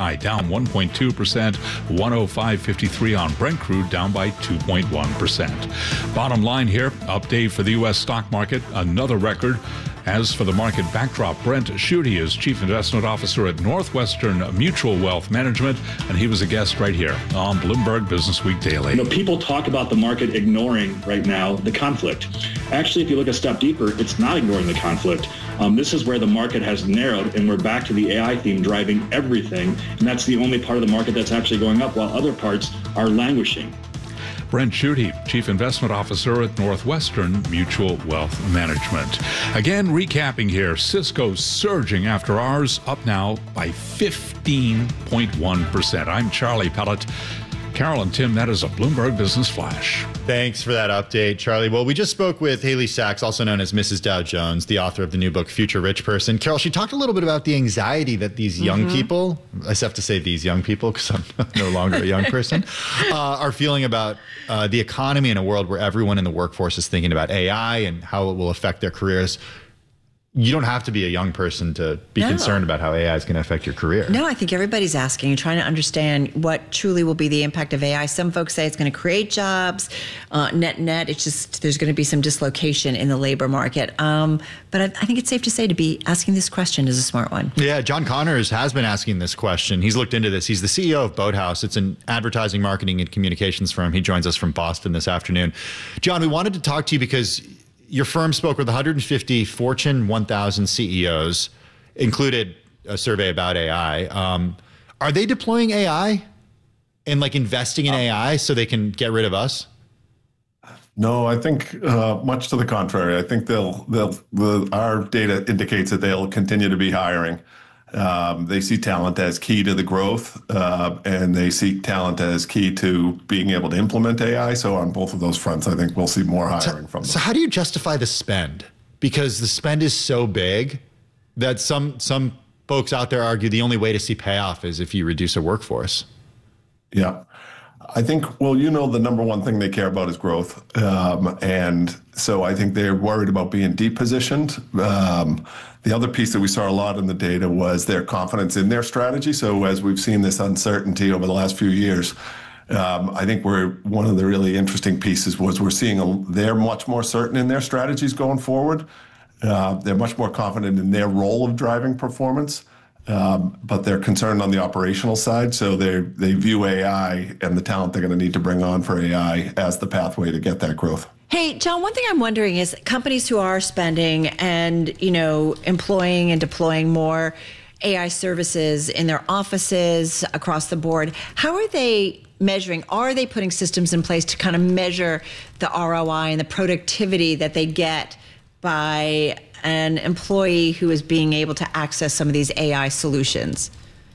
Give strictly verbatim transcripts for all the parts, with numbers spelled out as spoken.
I down one point two percent, one oh five fifty-three on Brent crude, down by two point one percent. Bottom line here, update for the U S stock market, another record. As for the market backdrop, Brent Schutte is Chief Investment Officer at Northwestern Mutual Wealth Management, and he was a guest right here on Bloomberg Business Week Daily. You know, people talk about the market ignoring right now the conflict. Actually, if you look a step deeper, it's not ignoring the conflict. Um, this is where the market has narrowed, and we're back to the A I theme driving everything, and that's the only part of the market that's actually going up, while other parts are languishing. Brent Schutte, Chief Investment Officer at Northwestern Mutual Wealth Management. Again, recapping here, Cisco surging after hours, up now by fifteen point one percent. I'm Charlie Pellet. Carol and Tim, that is a Bloomberg Business Flash. Thanks for that update, Charlie. Well, we just spoke with Haley Sachs, also known as Missus Dow Jones, the author of the new book, Future Rich Person. Carol, she talked a little bit about the anxiety that these young mm-hmm. people, I have to say these young people because I'm no longer a young person, uh, are feeling about uh, the economy in a world where everyone in the workforce is thinking about A I and how it will affect their careers. You don't have to be a young person to be no. concerned about how A I is going to affect your career. No, I think everybody's asking and trying to understand what truly will be the impact of A I. Some folks say it's going to create jobs. Uh, net, net, it's just there's going to be some dislocation in the labor market. Um, but I, I think it's safe to say to be asking this question is a smart one. Yeah, John Connors has been asking this question. He's looked into this. He's the C E O of Boathouse. It's an advertising, marketing, and communications firm. He joins us from Boston this afternoon. John, we wanted to talk to you because your firm spoke with one hundred fifty Fortune one thousand C E Os, included a survey about A I. Um, are they deploying A I and like investing in A I so they can get rid of us? No, I think uh, much to the contrary. I think they'll they'll the, our data indicates that they'll continue to be hiring. Um, they see talent as key to the growth, uh, and they see talent as key to being able to implement A I. So on both of those fronts, I think we'll see more hiring so, from them. So how do you justify the spend? Because the spend is so big that some some folks out there argue the only way to see payoff is if you reduce a workforce. Yeah. I think, well, you know, the number one thing they care about is growth. Um, and so I think they're worried about being depositioned. Um, the other piece that we saw a lot in the data was their confidence in their strategy. So as we've seen this uncertainty over the last few years, um, I think we're one of the really interesting pieces was we're seeing a, they're much more certain in their strategies going forward. Uh, they're much more confident in their role of driving performance. Um, but they're concerned on the operational side, so they they view A I and the talent they're going to need to bring on for A I as the pathway to get that growth. Hey, John, one thing I'm wondering is companies who are spending and, you know, employing and deploying more A I services in their offices across the board, how are they measuring? Are they putting systems in place to kind of measure the R O I and the productivity that they get by an employee who is being able to access some of these A I solutions?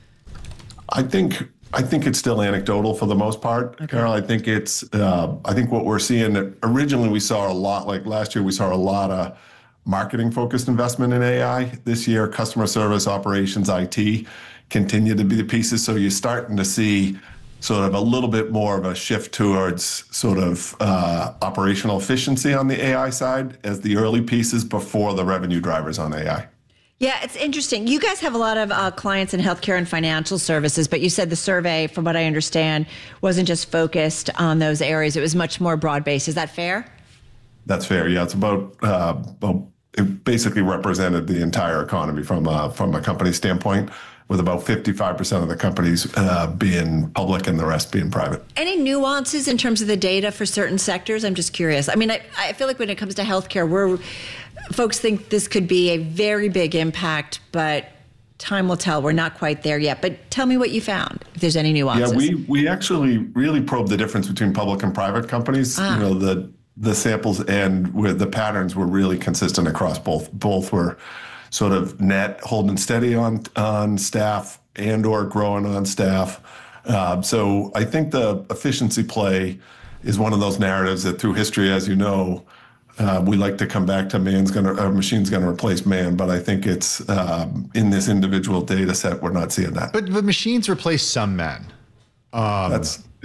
I think I think it's still anecdotal for the most part, okay. Carol. I think it's uh, I think what we're seeing. Originally, we saw a lot. Like last year, we saw a lot of marketing-focused investment in A I. This year, customer service, operations, I T continue to be the pieces. So you're starting to see sort of a little bit more of a shift towards sort of uh, operational efficiency on the A I side as the early pieces before the revenue drivers on A I. Yeah, it's interesting. You guys have a lot of uh, clients in healthcare and financial services, but you said the survey, from what I understand, wasn't just focused on those areas. It was much more broad-based. Is that fair? That's fair. Yeah, it's about, uh, about it basically represented the entire economy from a, from a company standpoint, with about fifty-five percent of the companies uh, being public and the rest being private. Any nuances in terms of the data for certain sectors? I'm just curious. I mean, I, I feel like when it comes to healthcare, we're, folks think this could be a very big impact, but time will tell. We're not quite there yet. But tell me what you found, if there's any nuances. Yeah, we, we actually really probed the difference between public and private companies. Ah. You know, the the samples and with the patterns were really consistent across both. Both were sort of net holding steady on on staff and or growing on staff. Uh, so I think the efficiency play is one of those narratives that through history, as you know, uh, we like to come back to man's going to, uh, machine's going to replace man. But I think it's um, in this individual data set, we're not seeing that. But, but machines replace some men. Um, That's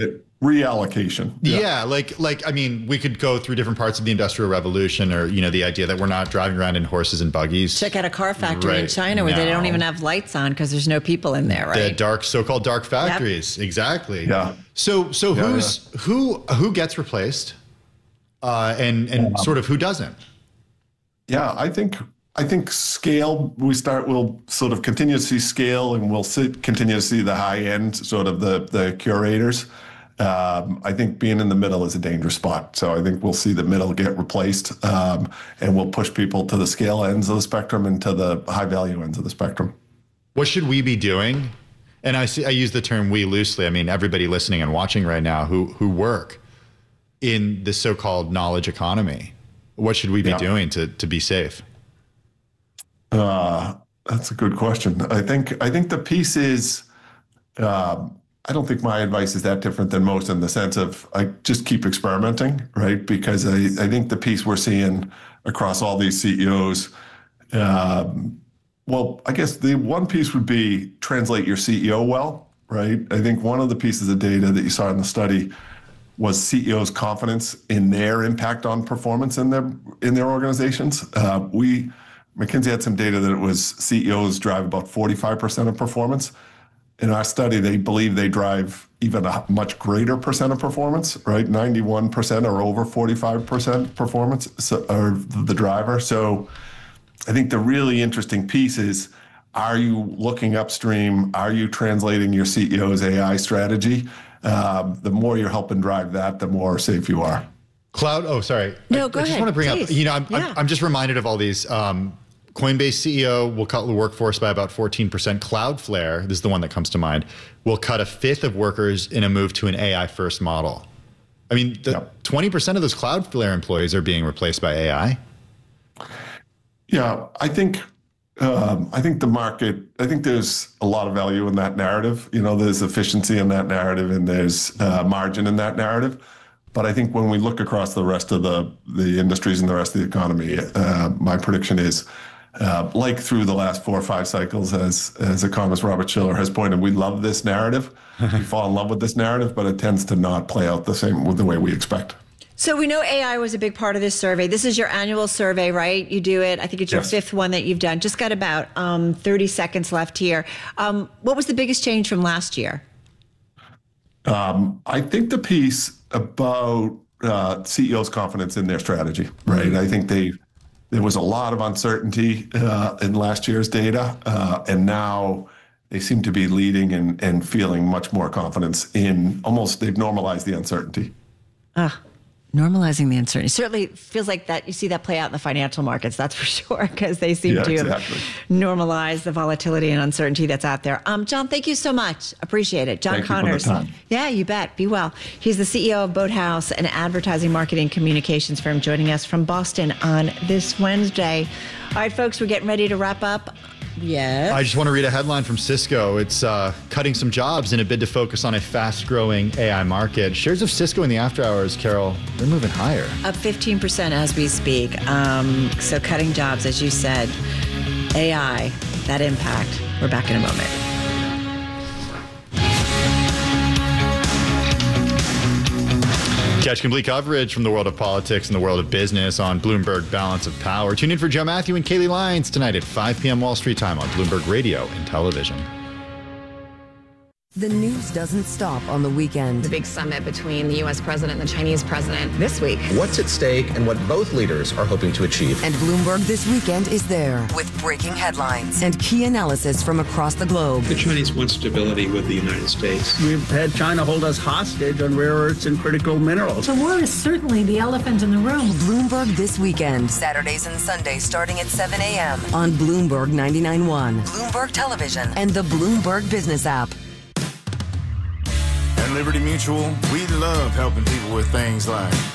It, reallocation. Yeah. yeah, like like I mean, we could go through different parts of the Industrial Revolution, or you know, the idea that we're not driving around in horses and buggies. Check out a car factory right in China where now. they don't even have lights on because there's no people in there, right? The dark, so-called dark factories. Yep. Exactly. Yeah. So so yeah, who's yeah. who who gets replaced, uh, and and um, sort of who doesn't? Yeah, I think. I think scale, we start, we'll sort of continue to see scale, and we'll see, continue to see the high end, sort of the, the curators. Um, I think being in the middle is a dangerous spot. So I think we'll see the middle get replaced, um, and we'll push people to the scale ends of the spectrum and to the high value ends of the spectrum. What should we be doing? And I see, I use the term we loosely. I mean, everybody listening and watching right now who, who work in the so-called knowledge economy. What should we be yeah. doing to, to be safe? Uh, that's a good question. I think I think the piece is, um, I don't think my advice is that different than most, in the sense of I just keep experimenting, right? Because I, I think the piece we're seeing across all these C E Os, um, well, I guess the one piece would be translate your C E O well, right? I think one of the pieces of data that you saw in the study was C E Os' confidence in their impact on performance in their in their organizations. Uh, we McKinsey had some data that it was C E Os drive about forty-five percent of performance. In our study, they believe they drive even a much greater percent of performance, right? ninety-one percent or over forty-five percent performance so, or the driver. So I think the really interesting piece is, are you looking upstream? Are you translating your C E O's A I strategy? Um, the more you're helping drive that, the more safe you are. Cloud. Oh, sorry. No, I, go I just ahead, want to bring please. up, you know, I'm, Yeah. I'm, I'm just reminded of all these. Um, Coinbase C E O will cut the workforce by about fourteen percent. Cloudflare, this is the one that comes to mind, will cut a fifth of workers in a move to an A I first model. I mean, the Yep. twenty percent of those Cloudflare employees are being replaced by A I. Yeah, I think um, I think the market, I think there's a lot of value in that narrative. You know, there's efficiency in that narrative, and there's uh, margin in that narrative. But I think when we look across the rest of the, the industries and the rest of the economy, uh, my prediction is, uh, like through the last four or five cycles, as as economist Robert Shiller has pointed, we love this narrative. We fall in love with this narrative, but it tends to not play out the same with the way we expect. So we know A I was a big part of this survey. This is your annual survey, right? You do it. I think it's your Yes. fifth one that you've done. Just got about um, thirty seconds left here. Um, what was the biggest change from last year? Um, I think the piece about uh, C E Os' confidence in their strategy, right? Mm-hmm. I think they there was a lot of uncertainty uh, in last year's data, uh, and now they seem to be leading and, and feeling much more confidence in almost, they've normalized the uncertainty. Ah, normalizing the uncertainty. Certainly feels like that. You see that play out in the financial markets, that's for sure, because they seem Yeah, to exactly. normalize the volatility and uncertainty that's out there. Um, John, thank you so much. Appreciate it. John Thank you for the Connors. time. Yeah, you bet. Be well. He's the C E O of Boathouse, an advertising marketing communications firm, joining us from Boston on this Wednesday. All right, folks, we're getting ready to wrap up. Yes. I just want to read a headline from Cisco. It's uh, cutting some jobs in a bid to focus on a fast-growing A I market. Shares of Cisco in the after hours, Carol, they're moving higher. Up fifteen percent as we speak. Um, so cutting jobs, as you said. A I, that impact. We're back in a moment. Catch complete coverage from the world of politics and the world of business on Bloomberg Balance of Power. Tune in for Joe Matthew and Kaylee Lyons tonight at five p.m. Wall Street time on Bloomberg Radio and television. The news doesn't stop on the weekend. The big summit between the U S president and the Chinese president this week. What's at stake and what both leaders are hoping to achieve. And Bloomberg This Weekend is there with breaking headlines and key analysis from across the globe. The Chinese want stability with the United States. We've had China hold us hostage on rare earths and critical minerals. The war is certainly the elephant in the room. Bloomberg This Weekend, Saturdays and Sundays starting at seven a.m. on Bloomberg ninety-nine point one, Bloomberg Television, and the Bloomberg Business app. At Liberty Mutual, we love helping people with things like